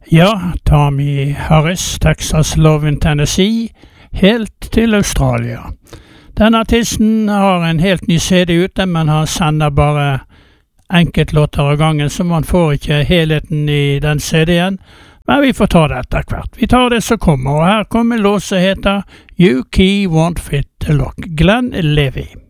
Ja, Tommy Harris, Texas Love in Tennessee, helt til Australia. Denne artisten har en helt ny CD ute, men han sender bare enkeltlåter av gangen, så man får ikke helheten i den CD-en. Men vi får ta det etter hvert. Vi tar det som kommer, og her kommer en låt som heter You Key Won't Fit the Lock, Glenn Levy.